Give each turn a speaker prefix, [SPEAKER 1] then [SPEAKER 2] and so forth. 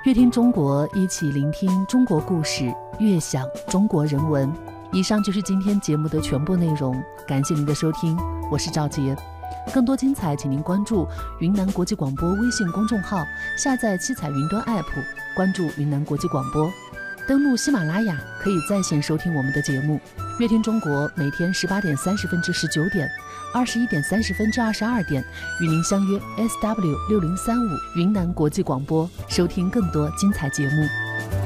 [SPEAKER 1] 乐听中国，一起聆听中国故事，悦享中国人文。以上就是今天节目的全部内容，感谢您的收听，我是赵杰。更多精彩，请您关注云南国际广播微信公众号，下载七彩云端 App， 关注云南国际广播。登录喜马拉雅可以在线收听我们的节目。乐听中国每天18点30分至19点，21点30分至22点，与您相约 SW6035云南国际广播，收听更多精彩节目。